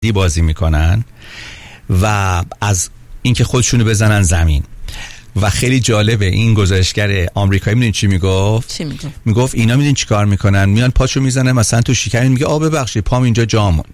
بازی میکنن و از اینکه خودشونو بزنن زمین. و خیلی جالبه این گزارشگر آمریکایی میدونی چی میگفت؟ میگفت اینا میدونی چی کار میکنن؟ میان پاشو میزنن مثلا تو شکم، میگه ببخشید پام اینجا جا موند.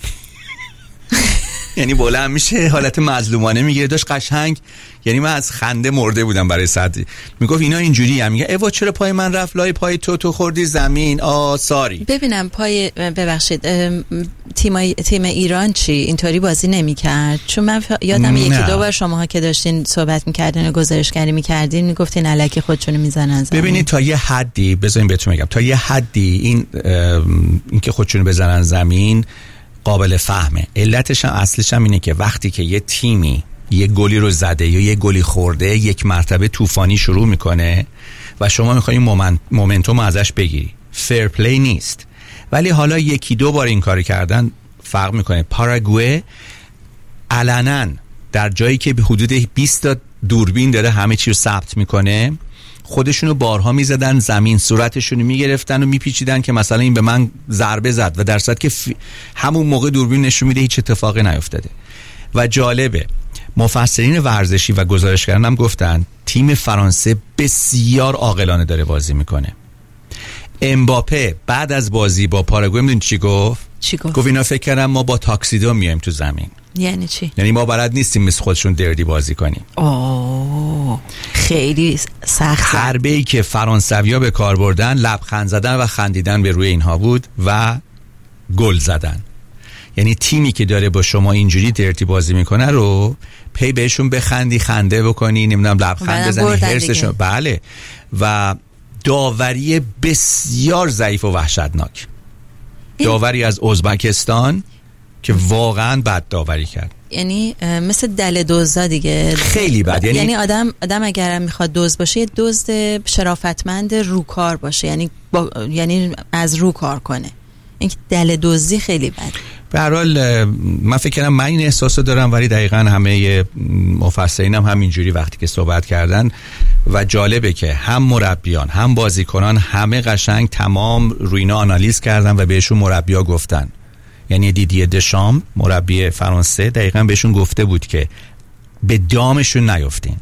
یعنی بلند میشه حالت مظلومانه میگیره. داشت قشنگ، یعنی من از خنده مرده بودم برای ساعتی. میگفت اینا اینجوری هم میگه ایوا چرا پای من رفت لای پای تو خوردی زمین. ساری. ببینم ببخشید تیم ایران چی اینطوری بازی نمیکرد؟ چون من یادم یکی دو بار شماها که داشتین صحبت میکردین و گزارشگری میکردین میگفتین الکی خودشونو میزنن زمین. ببینید تا یه حدی، بذارین بهتون میگم، تا یه حدی این که خودشونو بزنن زمین قابل فهمه. علتش هم اصلش هم اینه که وقتی که یه تیمی یه گلی رو زده یا یه گلی خورده، یک مرتبه طوفانی شروع میکنه و شما میخواین مومنتوم ازش بگیری. فیر پلی نیست. ولی حالا یکی دو بار این کار کردن فرق میکنه. پاراگوئه علنا در جایی که به حدود 20 تا دوربین داره همه چی رو ثبت میکنه، خودشونو بارها میزدن زمین، صورتشونو میگرفتن و میپیچیدن که مثلا این به من ضربه زد و در صورتی که همون موقع دوربین نشون میده هیچ اتفاقی نیفتاده. و جالبه مفسرین ورزشی و گزارشگران هم گفتن تیم فرانسه بسیار عاقلانه داره بازی میکنه. امباپه بعد از بازی با پاراگوئه میدونی چی گفت؟ گفت اینا فکر کردن ما با تاکسیدو میایم تو زمین. یعنی چی؟ یعنی ما بلد نیستیم مثل خودشون دردی بازی کنیم. خیلی سخت. حربه‌ای که فرانسوی‌ها به کار بردن لبخند زدن و خندیدن به روی اینها بود و گل زدن. یعنی تیمی که داره با شما اینجوری دردی بازی میکنه رو پی بهشون بخندی، خنده بکنی، نمیدونم لبخند بزنی، هرسشون. بله. و داوری بسیار ضعیف و وحشتناک. داوری از ازبکستان که واقعا بد داوری کرد. یعنی مثل دل دزدا دیگه. خیلی بد. یعنی آدم اگر میخواد دزد باشه یه دزد شرافتمند روکار باشه، یعنی از رو کار کنه. این دل دزدی خیلی بد. به هر حال من فکر کنم من این احساسو دارم، ولی دقیقاً همه مفسرین هم همینجوری وقتی که صحبت کردن. و جالبه که هم مربیان هم بازیکنان همه قشنگ تمام روی اینا آنالیز کردن و بهشون مربی‌ها گفتن. یعنی دیدیه دشام مربی فرانسه دقیقاً بهشون گفته بود که به دامشون نیفتین.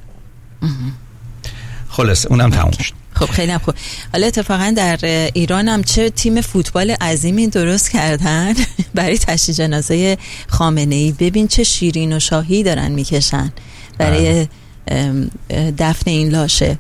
خلاص اونم تموم شد. خب خیلی خوب. حالا اتفاقا در ایران هم چه تیم فوتبال عظیمی درست کردن برای تشییع جنازه خامنه‌ای. ببین چه شیرین و شاهی دارن میکشن برای دفن این لاشه.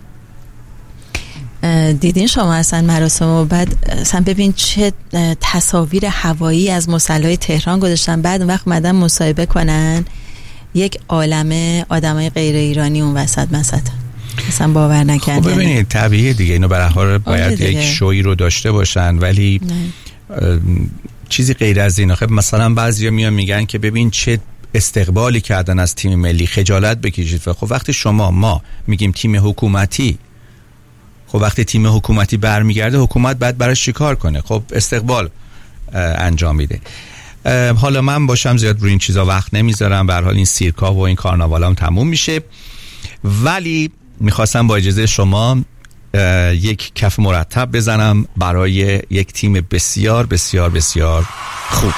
دیدین شما اصلا مراسم و بعد اصلا ببین چه تصاویر هوایی از مصلی تهران گذاشتن. بعد اون وقت اومدن مصاحبه کنن یک عالمه آدمای غیر ایرانی اون وسط اصلا باور نکردن. خب ببینید طبیعیه دیگه، اینو برای باید یک شوی رو داشته باشن، ولی چیزی غیر از این. خب مثلا بعضیا میان میگن که ببین چه استقبالی کردن از تیم ملی، خجالت بکشید. خب وقتی ما میگیم تیم حکومتی، خب وقتی تیم حکومتی برمیگرده حکومت باید براش چیکار کنه؟ خب استقبال انجام میده. حالا من باشم زیاد روی این چیزا وقت نمیذارم، به هر حال این سیرکا و این کارناوالام تموم میشه. ولی میخواستم با اجازه شما یک کف مرتب بزنم برای یک تیم بسیار بسیار بسیار خوب.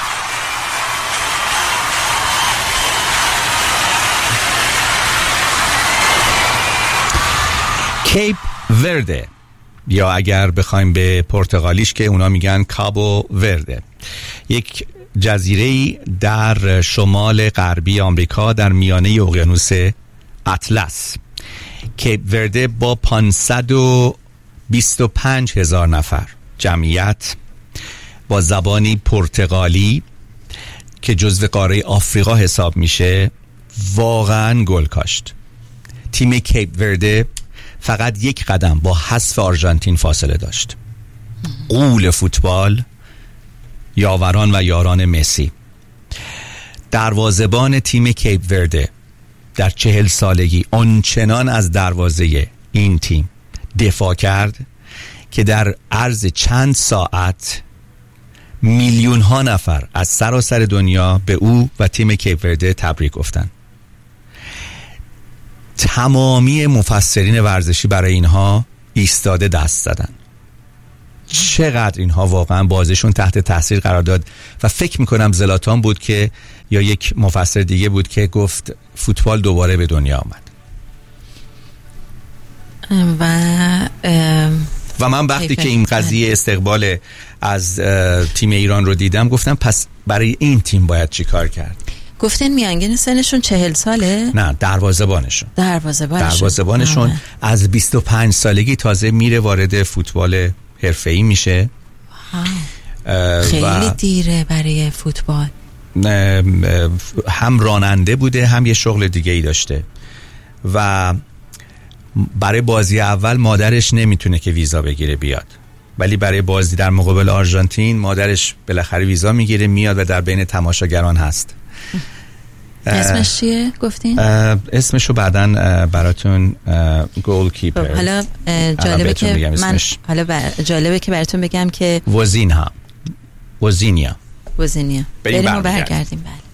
کیپ ورده، یا اگر بخوایم به پرتغالیش که اونا میگن کابو ورده، یک جزیره‌ای در شمال غربی آمریکا در میانه اقیانوس اطلس. کیپ ورده با 525,000 نفر جمعیت، با زبانی پرتغالی که جزو قاره آفریقا حساب میشه، واقعا گل کاشت. تیم کیپ ورده فقط یک قدم با حذف آرژانتین فاصله داشت. غول فوتبال، یاوران و یاران مسی. دروازه‌بان تیم کیپ ورده در 40 سالگی آنچنان از دروازه این تیم دفاع کرد که در عرض چند ساعت میلیون ها نفر از سراسر دنیا به او و تیم کیپ ورده تبریک گفتند. تمامی مفسرین ورزشی برای اینها ایستاده دست زدن. چقدر اینها واقعا بازیشون تحت تاثیر قرار داد و فکر میکنم زلاتان بود که یا یک مفسر دیگه بود که گفت فوتبال دوباره به دنیا آمد. و من وقتی که این قضیه استقبال از تیم ایران رو دیدم گفتم پس برای این تیم باید چی کار کرد. گفتین میانگین سنشون 40 ساله؟ نه، دروازه‌بانشون از 25 سالگی تازه میره وارد فوتبال حرفه‌ای میشه. خیلی دیره برای فوتبال. هم راننده بوده هم یه شغل دیگه ای داشته و برای بازی اول مادرش نمیتونه که ویزا بگیره بیاد، ولی برای بازی در مقابل آرژانتین مادرش بالاخره ویزا میگیره میاد و در بین تماشاگران هست. اسمش چیه گفتین؟ اسمشو بعداً براتون گول کیپر. حالا جالبه که من جالبه که براتون بگم که وزینیا بریم و برگردیم. بله.